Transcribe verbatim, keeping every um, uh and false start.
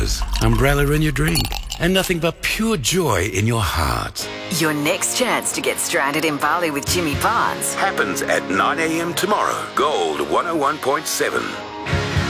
umbrellas. Umbrella in your drink. And nothing but pure joy in your heart. Your next chance to get stranded in Bali with Jimmy Barnes Happens at nine a.m. tomorrow. Gold one oh one point seven.